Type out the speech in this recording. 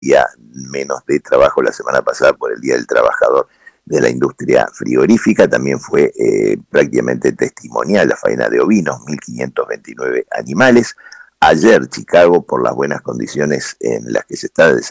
día menos de trabajo la semana pasada por el Día del Trabajador de la industria frigorífica. También fue prácticamente testimonial la faena de ovinos, 1.529 animales. Ayer Chicago, por las buenas condiciones en las que se está